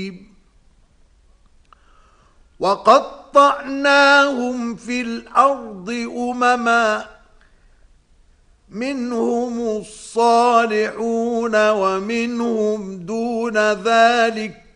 وقطعناهم في الأرض أمما منهم الصالحون ومنهم دون ذلك